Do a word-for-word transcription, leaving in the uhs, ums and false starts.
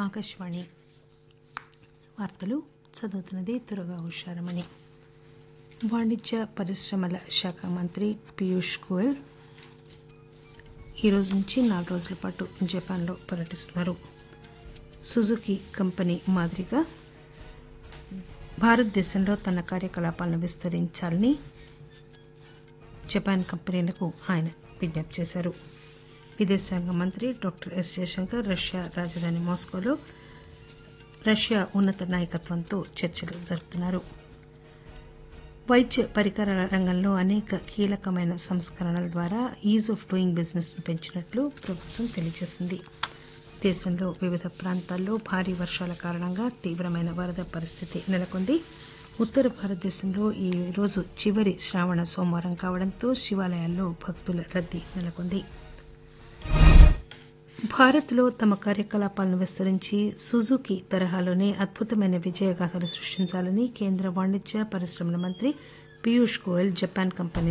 ఆకాశవాణి వార్తలు చదువుతున్నది తురగా ఉషారమణి. వాణిజ్య పరిశ్రమల శాఖ మంత్రి పీయూష్ గోయల్ ఈ రోజు నుంచి నాలుగు రోజుల పాటు జపాన్లో పర్యటిస్తున్నారు. సుజుకి కంపెనీ మాదిరిగా భారతదేశంలో తన కార్యకలాపాలను విస్తరించాలని జపాన్ కంపెనీలకు ఆయన విజ్ఞప్తి చేశారు. విదేశాంగ మంత్రి డాక్టర్ ఎస్ జయశంకర్ రష్యా రాజధాని మాస్కోలో రష్యా ఉన్నత నాయకత్వంతో చర్చలు జరుపుతున్నారు. వైద్య పరికరాల రంగంలో అనేక కీలకమైన సంస్కరణల ద్వారా ఈజ్ ఆఫ్ డూయింగ్ బిజినెస్ ను పెంచినట్లు ప్రభుత్వం తెలియజేసింది. దేశంలో వివిధ ప్రాంతాల్లో భారీ వర్షాల కారణంగా తీవ్రమైన వరద పరిస్థితి నెలకొంది. ఉత్తర భారతదేశంలో ఈ రోజు చివరి శ్రావణ సోమవారం కావడంతో శివాలయాల్లో భక్తుల రద్దీ నెలకొంది. భారత్లో తమ కార్యకలాపాలను విస్తరించి సుజుకి తరహాలోనే అద్భుతమైన విజయగాథలు సృష్టించాలని కేంద్ర వాణిజ్య పరిశ్రమల మంత్రి పీయూష్ గోయల్ జపాన్ కంపెనీ